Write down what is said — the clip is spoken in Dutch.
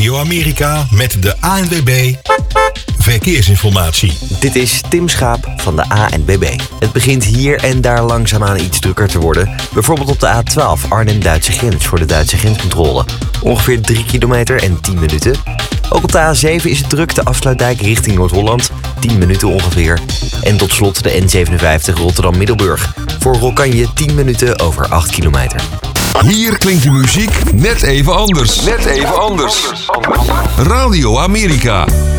Radio Amerika met de ANWB Verkeersinformatie. Dit is Tim Schaap van de ANWB. Het begint hier en daar langzaamaan iets drukker te worden. Bijvoorbeeld op de A12 Arnhem-Duitse grens voor de Duitse grenscontrole. Ongeveer 3 kilometer en 10 minuten. Ook op de A7 is het druk, de afsluitdijk richting Noord-Holland. 10 minuten ongeveer. En tot slot de N57 Rotterdam-Middelburg. Voor Rokkanje 10 minuten over 8 kilometer. Hier klinkt de muziek net even anders. Radio Amerika.